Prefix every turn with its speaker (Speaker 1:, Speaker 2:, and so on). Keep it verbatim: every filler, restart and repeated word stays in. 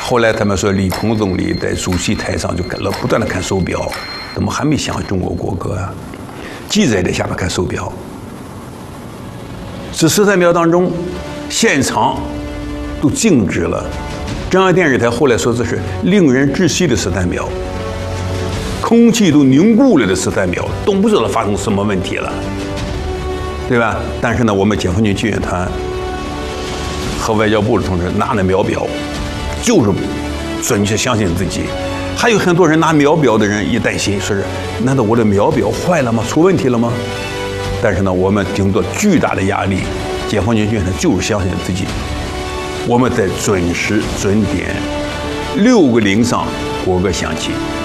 Speaker 1: 后来他们说李鹏总理在主席台上就看了，不断的看手表，怎么还没响中国国歌啊？记者也在下面看手表。这十三秒当中，现场都静止了。中央电视台后来说这是令人窒息的十三秒，空气都凝固了的十三秒，都不知道发生什么问题了，对吧？但是呢，我们解放军救援团和外交部的同志拿着秒表，就是准确相信自己。还有很多人拿秒表的人一担心，说是难道我的秒表坏了吗？出问题了吗？但是呢，我们顶着巨大的压力，解放军军团就是相信自己，我们在准时准点六个零上国歌响起。